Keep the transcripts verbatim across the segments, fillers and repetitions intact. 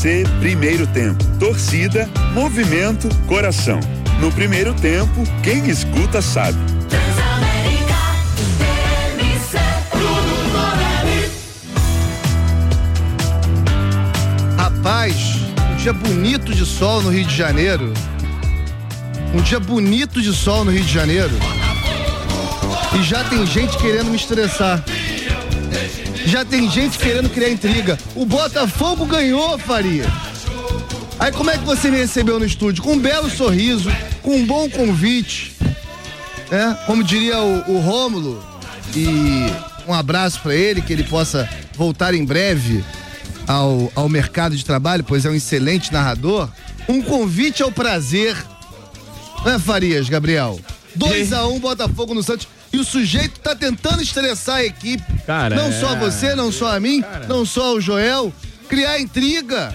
Primeiro tempo. Torcida, movimento, coração. No primeiro tempo, quem escuta sabe. Rapaz, um dia bonito de sol no Rio de Janeiro. Um dia bonito de sol no Rio de Janeiro. E já tem gente querendo me estressar. Já tem gente querendo criar intriga. O Botafogo ganhou, Faria. Aí como é que você me recebeu no estúdio? Com um belo sorriso, com um bom convite, né? Como diria o, o Rômulo, e um abraço pra ele, que ele possa voltar em breve ao, ao mercado de trabalho, pois é um excelente narrador. Um convite ao prazer, não é, Farias, Gabriel? dois a um Botafogo no Santos. E o sujeito tá tentando estressar a equipe. Cara, não é... só você, não só a mim, Cara. não só o Joel. Criar intriga.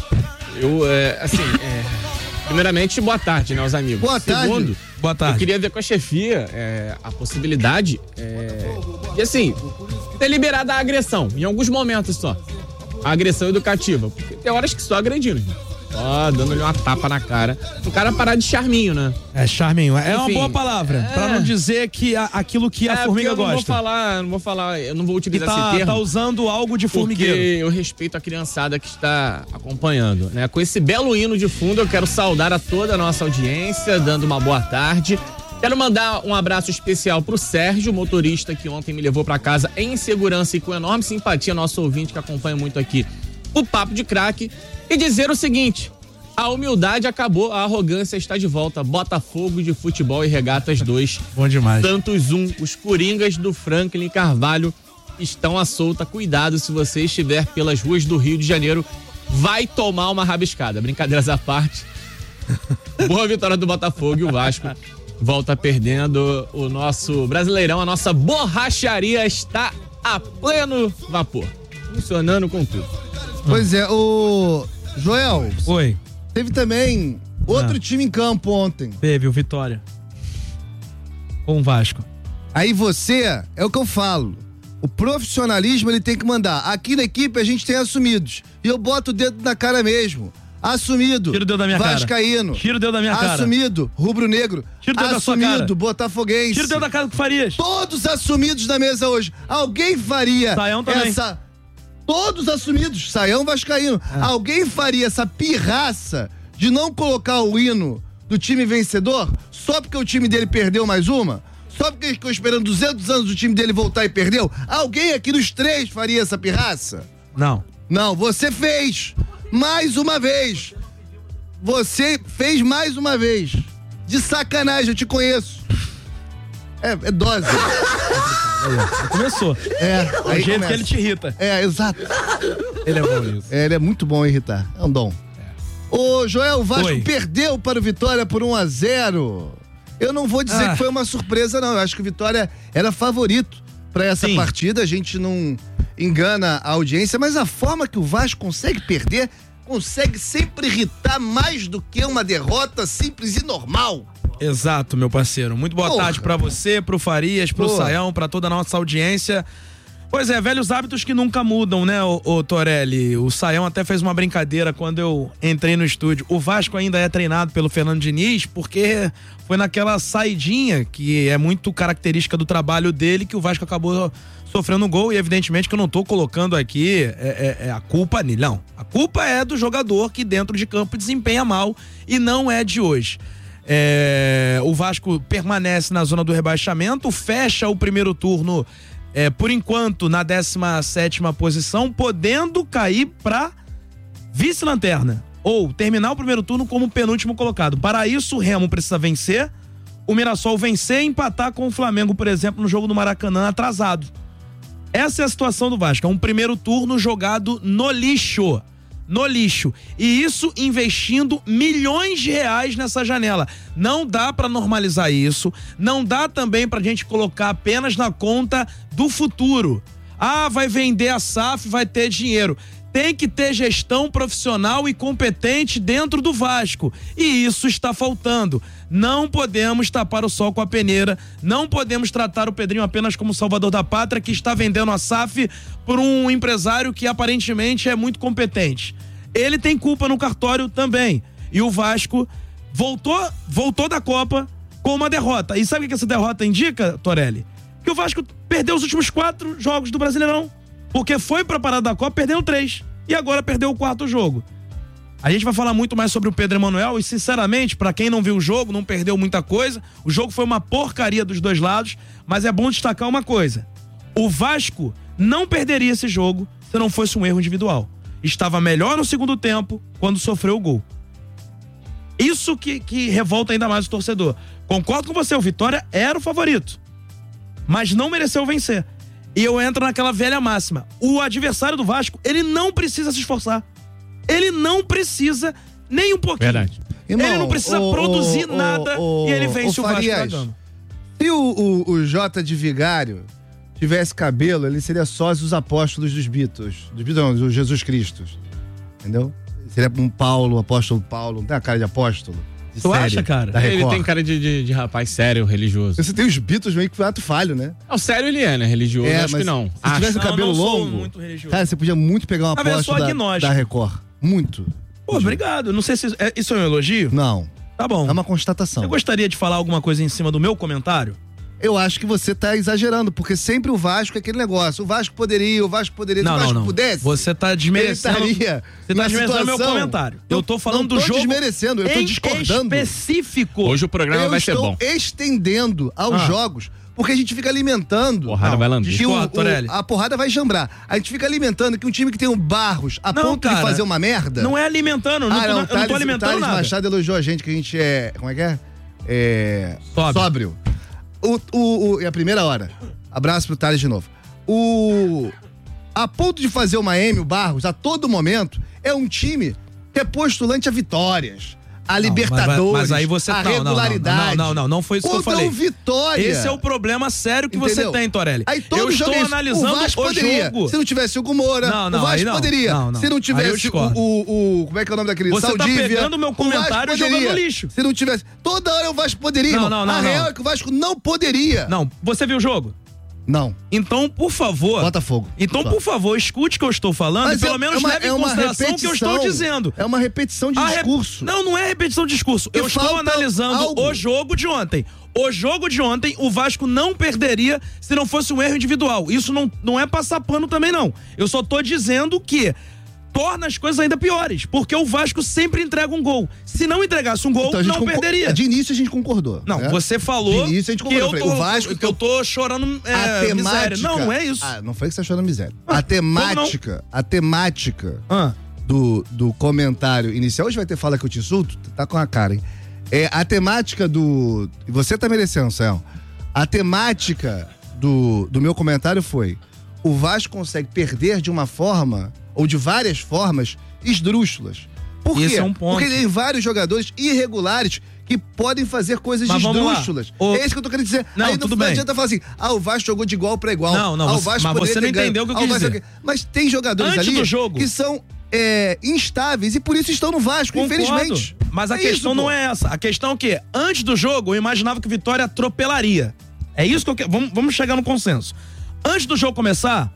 Eu, é, assim, é... primeiramente, boa tarde, né, aos amigos. Boa tarde. Segundo, boa tarde. Eu queria ver com a chefia é, a possibilidade é, de, assim, ter liberado a agressão, em alguns momentos só. A agressão educativa. Porque tem horas que só agredindo, gente. Ó, dando-lhe uma tapa na cara. O cara parar de charminho, né? É, charminho. É Enfim, uma boa palavra. É... Pra não dizer que a, aquilo que a é, formiga eu não gosta. vou falar, não vou falar, eu não vou Que utilizar tá, esse termo. tá usando algo de formigueiro. Porque eu respeito a criançada que está acompanhando, né? Com esse belo hino de fundo, eu quero saudar a toda a nossa audiência, dando uma boa tarde. Quero mandar um abraço especial pro Sérgio, motorista que ontem me levou pra casa em segurança e com enorme simpatia, nosso ouvinte que acompanha muito aqui o Papo de Craque, e dizer o seguinte: a humildade acabou, a arrogância está de volta. Botafogo de Futebol e Regatas dois. Bom demais. Santos um. Os Coringas do Franklin Carvalho estão à solta. Cuidado se você estiver pelas ruas do Rio de Janeiro. Vai tomar uma rabiscada. Brincadeiras à parte. Boa vitória do Botafogo, e o Vasco volta perdendo o nosso Brasileirão. A nossa borracharia está a pleno vapor. Funcionando com tudo. Pois é, o Joel. Oi. Teve também outro Ah. time em campo ontem. Teve o Vitória. Com o Vasco. Aí você, é o que eu falo, o profissionalismo ele tem que mandar. Aqui na equipe a gente tem assumidos. E eu boto o dedo na cara mesmo. Assumido. Tira o dedo da minha cara. Vascaíno. Tira o dedo da minha cara. Assumido. Rubro-negro. Tira o dedo da sua cara. Assumido. Botafoguense. Tira o dedo da cara do Farias. Todos assumidos na mesa hoje. Alguém faria Saião também. essa... Todos assumidos. Saião vascaíno. É. Alguém faria essa pirraça de não colocar o hino do time vencedor só porque o time dele perdeu mais uma? Só porque ele ficou esperando duzentos anos o time dele voltar e perdeu? Alguém aqui dos três faria essa pirraça? Não. Não, você fez. Mais uma vez. Você fez mais uma vez. De sacanagem, eu te conheço. É, é dose. Aí, começou. É, O aí jeito começa. que ele te irrita. É, exato. Ele é bom nisso. É, ele é muito bom em irritar. É um dom. Ô, Joel, o Vasco Oi. perdeu para o Vitória por um a zero. Eu não vou dizer Ah. que foi uma surpresa, não. Eu acho que o Vitória era favorito para essa Sim. partida. A gente não engana a audiência, mas a forma que o Vasco consegue perder, consegue sempre irritar mais do que uma derrota simples e normal. Exato, meu parceiro. Muito boa Porra. tarde pra você, pro Farias, pro Porra. Saião, pra toda a nossa audiência. Pois é, velhos hábitos que nunca mudam, né, ô, ô Torelli? O Saião até fez uma brincadeira quando eu entrei no estúdio. O Vasco ainda é treinado pelo Fernando Diniz porque foi naquela saidinha que é muito característica do trabalho dele que o Vasco acabou sofrendo gol, e evidentemente que eu não tô colocando aqui é, é, é a culpa nele, não. A culpa é do jogador que dentro de campo desempenha mal e não é de hoje. É, o Vasco permanece na zona do rebaixamento, fecha o primeiro turno, é, por enquanto, na décima sétima posição, podendo cair para vice-lanterna, ou terminar o primeiro turno como penúltimo colocado. Para isso, o Remo precisa vencer, o Mirassol vencer e empatar com o Flamengo, por exemplo, no jogo do Maracanã atrasado. Essa é a situação do Vasco, é um primeiro turno jogado no lixo. No lixo. E isso investindo milhões de reais nessa janela. Não dá pra normalizar isso. Não dá também pra gente colocar apenas na conta do futuro. Ah, vai vender a S A F, vai ter dinheiro. Tem que ter gestão profissional e competente dentro do Vasco. E isso está faltando. Não podemos tapar o sol com a peneira. Não podemos tratar o Pedrinho apenas como salvador da pátria, que está vendendo a S A F por um empresário que aparentemente é muito competente. ele tem culpa no cartório também. E o Vasco voltou, voltou da Copa com uma derrota. E sabe o que essa derrota indica, Torelli? Que o Vasco perdeu os últimos quatro jogos do Brasileirão. Porque foi pra parada da Copa perdendo três. E agora perdeu o quarto jogo. A gente vai falar muito mais sobre o Pedro Emanuel e, sinceramente, pra quem não viu o jogo, não perdeu muita coisa, o jogo foi uma porcaria dos dois lados, mas é bom destacar uma coisa. O Vasco não perderia esse jogo se não fosse um erro individual. Estava melhor no segundo tempo quando sofreu o gol. Isso que, que revolta ainda mais o torcedor. Concordo com você, o Vitória era o favorito, mas não mereceu vencer. E eu entro naquela velha máxima. O adversário do Vasco, ele não precisa se esforçar. Ele não precisa nem um pouquinho. Verdade. Irmão, ele não precisa o, produzir o, nada o, e ele vence o, o Vasco jogando. Se o, o, o J de Vigário tivesse cabelo, ele seria sócio dos apóstolos dos Beatles. Dos Beatles não, do Jesus Cristo. Entendeu? Seria um Paulo, apóstolo Paulo. Não tem a cara de apóstolo? De Tu série, acha, cara? da Ele Record. tem cara de, de, de rapaz sério, religioso. Você tem os Beatles meio que foi ato falho, né? Não, sério ele é, né? Religioso, É, acho mas que não. Se Acho. tivesse o Não, cabelo não sou longo, muito religioso. cara, você podia muito pegar uma Na verdade, aposta eu sou da, agnóstico. da Record. Muito. Pô, obrigado. Não sei se é, isso é um elogio. Não. Tá bom. É uma constatação. Eu gostaria de falar alguma coisa em cima do meu comentário. Eu acho que você tá exagerando, porque sempre o Vasco é aquele negócio. O Vasco poderia, o Vasco poderia. Se Não, o Vasco não, não. pudesse, Você tá ele desmerecendo. estaria Você tá na desmerecendo meu situação. comentário. Eu tô falando não do tô jogo desmerecendo, eu tô em discordando. específico. Hoje o programa eu vai ser estou bom. estendendo aos Ah. jogos, porque a gente fica alimentando. Porrada Não, vai lamber. que o- Discordo, o- Torelli. a porrada vai jambrar. A gente fica alimentando que um time que tem o Barros a Não, ponto cara, de fazer uma merda. Não é alimentando. Não ah, tô, não, eu Thales, não tô alimentando Thales nada. Machado elogiou a gente que a gente é. Como é que é? É. Sóbrio. Sóbrio. O, o, o, é a primeira hora. Abraço pro Thales de novo. O. A ponto de fazer uma M, o Barros, a todo momento, é um time que é postulante a vitórias, a Não, Libertadores, mas, mas aí você a não, não, regularidade. Não, não, não, não foi isso que eu Contra falei. o Vitória. Esse é o problema sério que Entendeu? você tem, Torelli. Aí todo eu jogo estou é isso. analisando o Vasco o poderia. jogo. Se não tivesse o Gumora, Não, não, o Vasco aí não. poderia. Não, não. Se não Aí eu tivesse o, discordo. o, o- Como é que é o nome daquele? Você tá Saldívia, pegando meu o Vasco comentário e poderia. jogando no lixo. Se não tivesse. Toda hora o Vasco poderia, Não, irmão. não, não, A real não. é que o Vasco não poderia. Não, você viu o jogo? Não. Então, por favor. Botafogo. Então, Só. por favor, escute o que eu estou falando Mas e pelo é- menos é uma- leve é em uma consideração o que eu estou repetição. dizendo. É uma repetição de A rep- discurso. Não, não é repetição de discurso. E Eu estou falta analisando algo. o jogo de ontem. O jogo de ontem, o Vasco não perderia se não fosse um erro individual. Isso não, não é passar pano também, não. Eu só tô dizendo que torna as coisas ainda piores, porque o Vasco sempre entrega um gol. Se não entregasse um gol, Então, a gente não concor- perderia. De início a gente concordou. Não, né? você falou De início a gente que concordou. eu Eu tô, falei, o Vasco- que eu tô chorando é, a temática. miséria. Não, não é isso. Ah, não foi que você achou na miséria. Ah, a temática, a temática Ah. do, do comentário inicial. Hoje vai ter fala que eu te insulto? Tá com a cara, hein? É, a temática do. E você tá merecendo, Céu. A temática do, do meu comentário foi: o Vasco consegue perder de uma forma, ou de várias formas, esdrúxulas. Por Esse quê? é um ponto. Porque tem vários jogadores irregulares que podem fazer coisas Mas vamos lá. esdrúxulas. O- É isso que eu tô querendo dizer. Não, Aí no tudo final bem. adianta falar assim: ah, o Vasco jogou de igual pra igual. Não, não, ah, o você- Vasco mas poderia você ter não ganho. entendeu o que eu Ah, quis Vasco- dizer. Mas tem jogadores Antes ali do jogo. que são é, instáveis e por isso estão no Vasco, Concordo. infelizmente. Mas a É questão isso, não pô. é essa. A questão é que, antes do jogo, eu imaginava que o Vitória atropelaria. É isso que eu quero. Vamos, vamos chegar no consenso. Antes do jogo começar,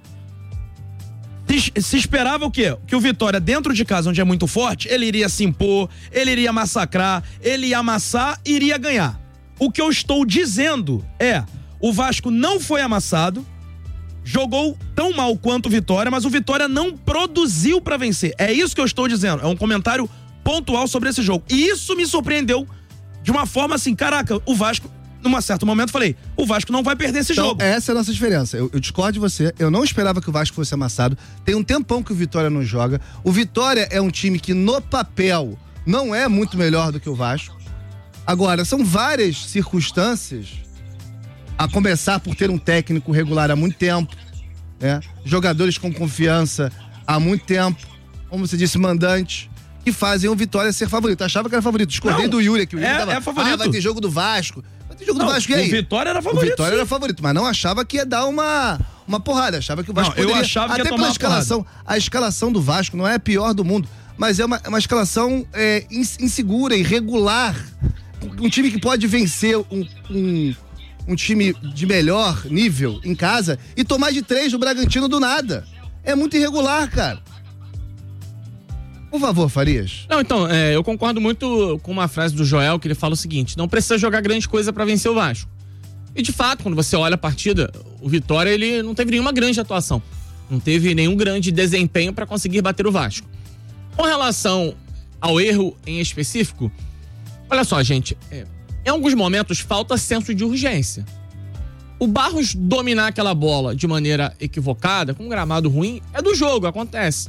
se, se esperava o quê? Que o Vitória, dentro de casa, onde é muito forte, ele iria se impor, ele iria massacrar, ele ia amassar e iria ganhar. O que eu estou dizendo é: o Vasco não foi amassado, jogou tão mal quanto o Vitória, mas o Vitória não produziu pra vencer. É isso que eu estou dizendo. É um comentário pontual sobre esse jogo. E isso me surpreendeu de uma forma assim, caraca, o Vasco, num certo momento, falei, o Vasco não vai perder esse Então, jogo. essa é a nossa diferença. Eu, eu discordo de você. Eu não esperava que o Vasco fosse amassado. Tem um tempão que o Vitória não joga. O Vitória é um time que, no papel, não é muito melhor do que o Vasco. Agora, são várias circunstâncias, a começar por ter um técnico regular há muito tempo, né? Jogadores com confiança há muito tempo, como você disse, mandantes, que fazem o Vitória ser favorito. Eu achava que era favorito. Discordei Não, do Yuri aqui. O Yuri é- tava, é favorito. Ah, vai ter jogo do Vasco. Vai ter jogo Não, do Vasco, e aí? o Vitória era O favorito. Vitória sim. era favorito, mas não achava que ia dar uma, uma porrada. Achava que o Vasco Não, eu poderia... achava que ia até tomar pela uma escalação. A escalação do Vasco não é a pior do mundo, mas é uma, uma escalação é, ins- insegura, irregular. Um time que pode vencer um, um, um time de melhor nível em casa e tomar de três do Bragantino do nada. É muito irregular, cara. Por favor, Farias. Não, então, é, eu concordo muito com uma frase do Joel, que ele fala o seguinte: não precisa jogar grande coisa pra vencer o Vasco. E de fato, quando você olha a partida, o Vitória, ele não teve nenhuma grande atuação. Não teve nenhum grande desempenho pra conseguir bater o Vasco. Com relação ao erro em específico, olha só, gente, é, em alguns momentos falta senso de urgência. O Barros dominar aquela bola de maneira equivocada, com um gramado ruim, é do jogo, acontece.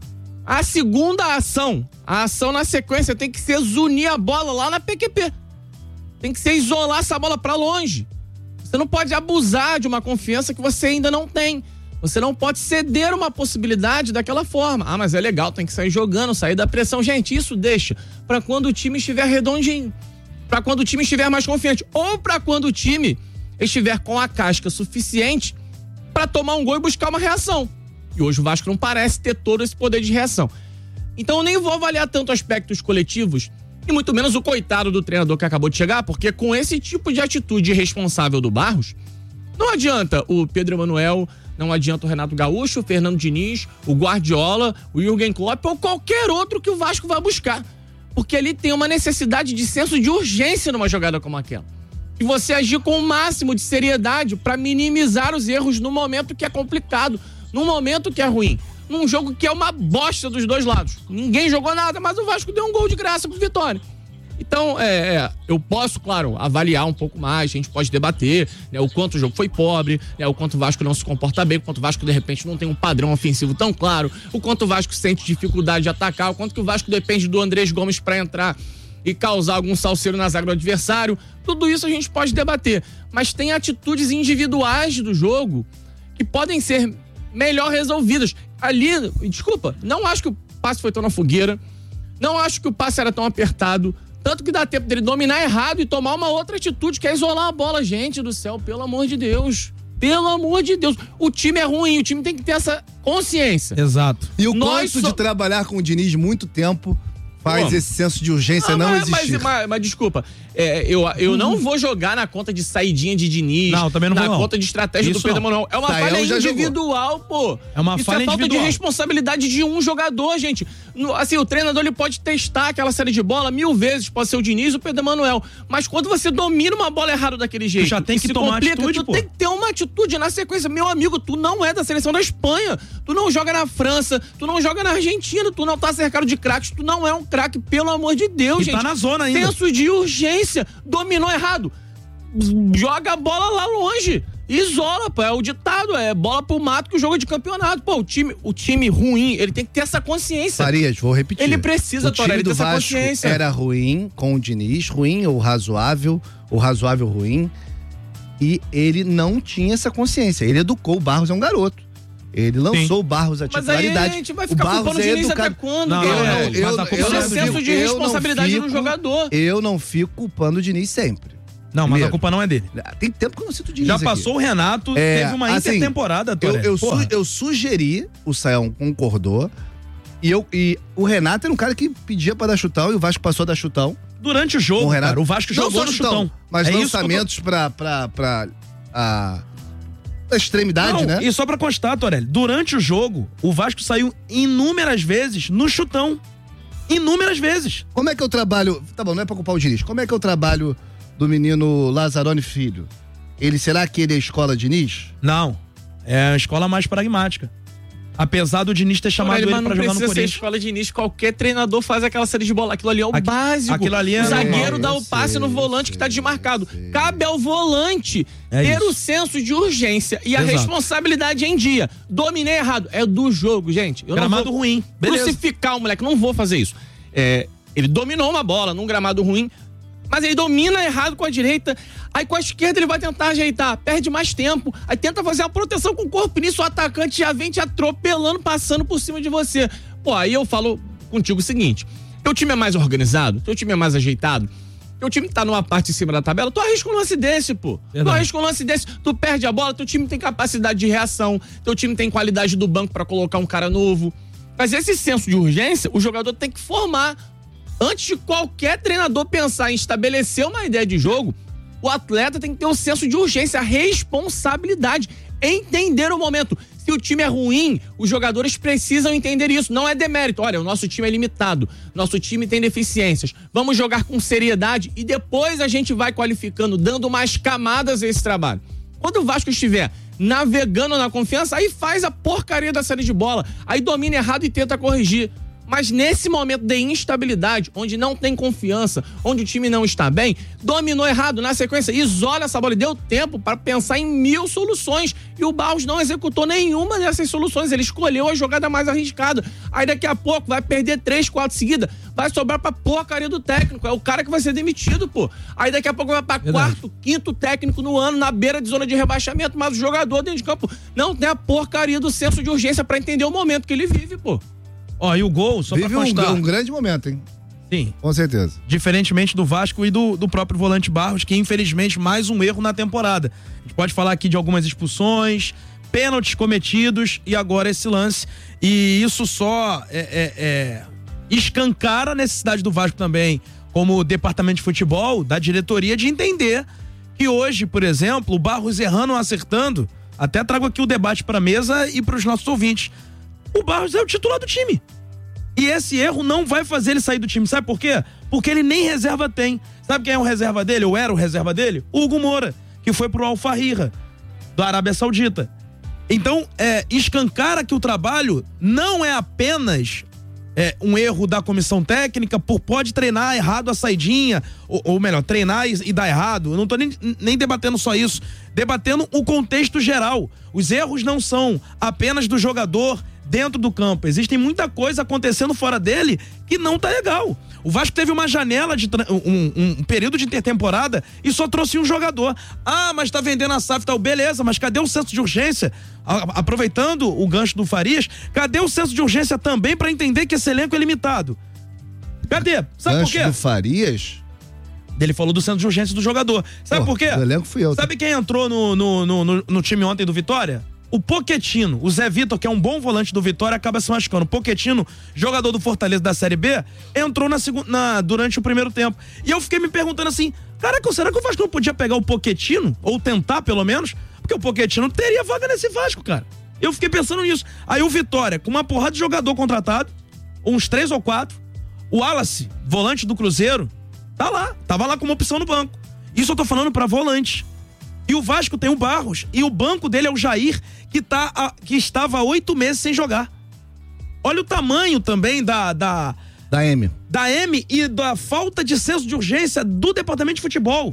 A segunda ação, a ação na sequência tem que ser zunir a bola lá na P Q P. Tem que ser isolar essa bola pra longe. Você não pode abusar de uma confiança que você ainda não tem. Você não pode ceder uma possibilidade daquela forma. Ah, mas é legal, tem que sair jogando, sair da pressão. Gente, isso deixa pra quando o time estiver redondinho. Pra quando o time estiver mais confiante. Ou pra quando o time estiver com a casca suficiente pra tomar um gol e buscar uma reação. E hoje o Vasco não parece ter todo esse poder de reação. Então eu nem vou avaliar tanto aspectos coletivos, e muito menos o coitado do treinador que acabou de chegar, porque com esse tipo de atitude irresponsável do Barros, não adianta o Pedro Emanuel, não adianta o Renato Gaúcho, o Fernando Diniz, o Guardiola, o Jürgen Klopp ou qualquer outro que o Vasco vai buscar. Porque ali tem uma necessidade de senso de urgência numa jogada como aquela. E você agir com o máximo de seriedade para minimizar os erros no momento que é complicado, num momento que é ruim, num jogo que é uma bosta dos dois lados. Ninguém jogou nada, mas o Vasco deu um gol de graça pro Vitória. Então, é, é, eu posso, claro, avaliar um pouco mais, a gente pode debater, né, o quanto o jogo foi pobre, né, o quanto o Vasco não se comporta bem, o quanto o Vasco, de repente, não tem um padrão ofensivo tão claro, o quanto o Vasco sente dificuldade de atacar, o quanto que o Vasco depende do Andrés Gomes para entrar e causar algum salseiro na zaga do adversário. Tudo isso a gente pode debater. Mas tem atitudes individuais do jogo que podem ser melhor resolvidas. Ali, desculpa, não acho que o passe foi tão na fogueira, não acho que o passe era tão apertado, tanto que dá tempo dele dominar errado e tomar uma outra atitude, que é isolar a bola. Gente do céu, pelo amor de Deus. Pelo amor de Deus. O time é ruim, o time tem que ter essa consciência. Exato. E o Nós quanto so... de trabalhar com o Diniz muito tempo faz Pô. esse senso de urgência ah, não mas, existir. Mas, mas, mas desculpa, é, eu, eu hum. não vou jogar na conta de saidinha de Diniz, não, também não na vou, não. conta de estratégia Isso do Pedro não. Emanuel. É uma Saião falha já individual, jogou. pô. É uma Isso falha é falta individual. de responsabilidade de um jogador, gente. No, assim, o treinador ele pode testar aquela série de bola mil vezes, pode ser o Diniz ou o Pedro Emanuel, mas quando você domina uma bola errada daquele jeito, tu já tem que tomar complica, atitude, tu pô. tem que ter uma atitude na sequência. Meu amigo, tu não é da seleção da Espanha, tu não joga na França, tu não joga na Argentina, tu não tá cercado de craques, tu não é um craque, pelo amor de Deus, e gente. tá na zona ainda. Senso de urgência, dominou errado, joga a bola lá longe, isola, pô, é o ditado, é bola pro mato que o jogo é de campeonato. Pô, o time, o time ruim, ele tem que ter essa consciência. Farias, vou repetir. Ele precisa, Torelli, ter essa Vasco consciência. Era ruim com o Diniz, ruim ou razoável, ou razoável ruim, e ele não tinha essa consciência. Ele educou o Barros, é um garoto. Ele lançou Sim. o Barros à titularidade. Mas aí a gente vai ficar culpando o é Diniz educado. até quando? Não, eu, não, eu, eu, mas a culpa eu, não é eu do senso Diniz. de responsabilidade fico, do jogador. Eu não fico culpando o Diniz sempre. Não, mas Primeiro. a culpa não é dele. Tem tempo que eu não sinto o Diniz Já aqui. passou o Renato, É, teve uma assim, intertemporada, Eu, Torelli. eu, su, Porra. eu sugeri, o Saião concordou, e, eu, e o Renato era um cara que pedia pra dar chutão, e o Vasco passou a dar chutão. Durante o jogo, O Renato- cara, o Vasco Não jogou só no chutão. Mas É isso que eu lançamentos tô- pra, pra, pra a, a extremidade, Não, né? E só pra constar, Torelli, durante o jogo, o Vasco saiu inúmeras vezes no chutão. Inúmeras vezes. Como é que eu trabalho... Tá bom, não é pra culpar o Diniz. Como é que eu trabalho do menino Lazzaroni Filho? Ele, será que ele é escola Diniz? Não, é a escola mais pragmática. Apesar do Diniz ter chamado Torelli, ele pra mas não jogar no precisa ser Corinthians. escola de Diniz, qualquer treinador faz aquela série de bola. Aquilo ali é o Aqui- básico. aquilo ali é o zagueiro normal. dá o Eu passe sei, no volante eu que tá sei, desmarcado. eu sei. Cabe ao volante É ter isso. o senso de urgência e a Exato. responsabilidade em dia. Dominei errado. É do jogo, gente. Eu Gramado não vou ruim. Beleza. crucificar o moleque. Não vou fazer isso. É, ele dominou uma bola num gramado ruim, mas ele domina errado com a direita, aí com a esquerda ele vai tentar ajeitar, perde mais tempo, aí tenta fazer a proteção com o corpo, nisso o atacante já vem te atropelando, passando por cima de você. Pô, aí eu falo contigo o seguinte, teu time é mais organizado, teu time é mais ajeitado, teu time tá numa parte de cima da tabela, tu arrisca um lance desse, pô. Verdade. Tu arrisca um lance desse, tu perde a bola, teu time tem capacidade de reação, teu time tem qualidade do banco pra colocar um cara novo. Mas esse senso de urgência, o jogador tem que formar. Antes de qualquer treinador pensar em estabelecer uma ideia de jogo, o atleta tem que ter o senso de urgência, a responsabilidade, entender o momento. Se o time é ruim, os jogadores precisam entender isso. Não é demérito. Olha, o nosso time é limitado. Nosso time tem deficiências. Vamos jogar com seriedade e depois a gente vai qualificando, dando mais camadas a esse trabalho. Quando o Vasco estiver navegando na confiança, aí faz a porcaria da série de bola. Aí domina errado e tenta corrigir. Mas nesse momento de instabilidade, onde não tem confiança, onde o time não está bem, dominou errado na sequência, isola essa bola e deu tempo para pensar em mil soluções. E o Barros não executou nenhuma dessas soluções, ele escolheu a jogada mais arriscada. Aí daqui a pouco vai perder três, quatro seguidas, vai sobrar pra porcaria do técnico, é o cara que vai ser demitido, pô. Aí daqui a pouco vai pra Verdade. quarto, quinto técnico no ano, na beira de zona de rebaixamento, mas o jogador dentro de campo não tem a porcaria do senso de urgência para entender o momento que ele vive, pô. Ó, e o gol, só Vive pra constar... um, um grande momento, hein? Sim. Com certeza. Diferentemente do Vasco e do, do próprio volante Barros, que infelizmente mais um erro na temporada. A gente pode falar aqui de algumas expulsões, pênaltis cometidos e agora esse lance. E isso só é, é, é, escancara a necessidade do Vasco também, como departamento de futebol, da diretoria, de entender que hoje, por exemplo, o Barros errando ou acertando, até trago aqui o debate pra mesa e pros nossos ouvintes. O Barros é o titular do time. E esse erro não vai fazer ele sair do time. Sabe por quê? Porque ele nem reserva tem. Sabe quem é o reserva dele? Ou era o reserva dele? O Hugo Moura, que foi pro Al-Fahira, da Arábia Saudita. Então, é, escancara que o trabalho não é apenas é, um erro da comissão técnica, por pode treinar errado a saidinha, ou, ou melhor, treinar e, e dar errado. Eu não tô nem, nem debatendo só isso, debatendo o contexto geral. Os erros não são apenas do jogador dentro do campo. Existem muita coisa acontecendo fora dele que não tá legal. O Vasco teve uma janela de um, um período de intertemporada e só trouxe um jogador. Ah, mas tá vendendo a S A F e tal. Beleza, mas cadê o senso de urgência? A, aproveitando o gancho do Farias, cadê o senso de urgência também pra entender que esse elenco é limitado? Cadê? Sabe gancho por quê? do Farias? Ele falou do centro de urgência do jogador. Sabe Pô, por quê? O elenco fui eu. Sabe quem entrou no, no, no, no, no time ontem do Vitória? O Pochettino, o Zé Vitor, que é um bom volante do Vitória, acaba se machucando. O Pochettino, jogador do Fortaleza da Série B, entrou na segunda, na, durante o primeiro tempo. E eu fiquei me perguntando assim, caraca, será que o Vasco não podia pegar o Pochettino? Ou tentar, pelo menos? Porque o Pochettino teria vaga nesse Vasco, cara. Eu fiquei pensando nisso. Aí o Vitória, com uma porrada de jogador contratado, uns três ou quatro, o Wallace, volante do Cruzeiro, tá lá, tava lá como opção no banco. Isso eu tô falando pra volante. E o Vasco tem o Barros, e o banco dele é o Jair, que, tá a, que estava há oito meses sem jogar. Olha o tamanho também da... Da, da M. Da M e da falta de senso de urgência do departamento de futebol.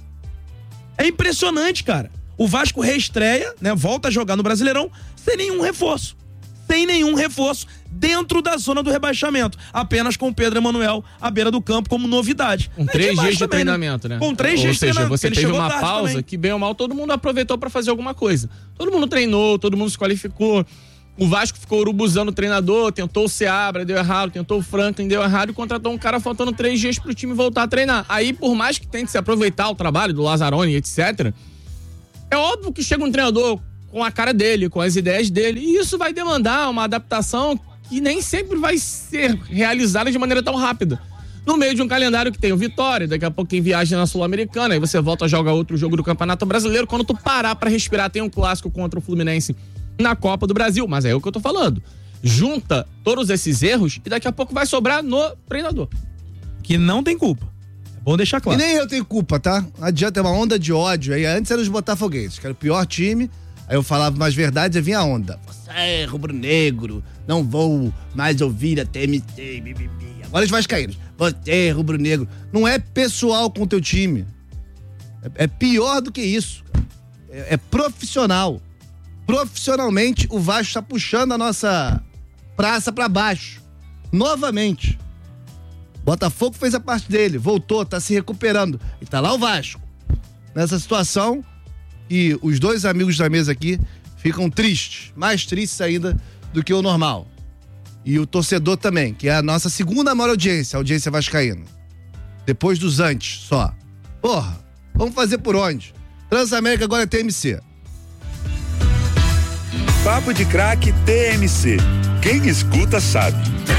É impressionante, cara. O Vasco reestreia, né, volta a jogar no Brasileirão sem nenhum reforço. Sem nenhum reforço dentro da zona do rebaixamento. Apenas com o Pedro Emanuel à beira do campo como novidade. Com três dias de treinamento, né? Com três dias de treinamento. Ou seja, você teve uma pausa que, bem ou mal, todo mundo aproveitou pra fazer alguma coisa. Todo mundo treinou, todo mundo se qualificou. O Vasco ficou urubuzando o treinador, tentou o Seabra, deu errado, tentou o Franklin, deu errado e contratou um cara faltando três dias pro time voltar a treinar. Aí, por mais que tente se aproveitar o trabalho do Lazzaroni, etcétera, é óbvio que chega um treinador com a cara dele, com as ideias dele, e isso vai demandar uma adaptação que nem sempre vai ser realizada de maneira tão rápida. No meio de um calendário que tem o Vitória, daqui a pouco tem viagem na Sul-Americana, aí você volta a jogar outro jogo do Campeonato Brasileiro, quando tu parar pra respirar, tem um clássico contra o Fluminense na Copa do Brasil, mas é o que eu tô falando. Junta todos esses erros e daqui a pouco vai sobrar no treinador. Que não tem culpa. É bom deixar claro. E nem eu tenho culpa, tá? Não adianta, é uma onda de ódio aí. Antes era os botafoguenses, que era o pior time. Aí eu falava umas verdades e vinha a onda. Você é rubro-negro, não vou mais ouvir a T M T, bibibi. Agora os vascaínos, você é rubro-negro. Não é pessoal com o teu time. É, é pior do que isso. É, é profissional. Profissionalmente, o Vasco tá puxando a nossa praça pra baixo. Novamente. Botafogo fez a parte dele, voltou, tá se recuperando. E tá lá o Vasco. Nessa situação... E os dois amigos da mesa aqui ficam tristes, mais tristes ainda do que o normal. E o torcedor também, que é a nossa segunda maior audiência, a audiência vascaína. Depois dos antes, só. Porra, vamos fazer por onde? Transamérica agora é T M C. Papo de Craque T M C. Quem escuta sabe.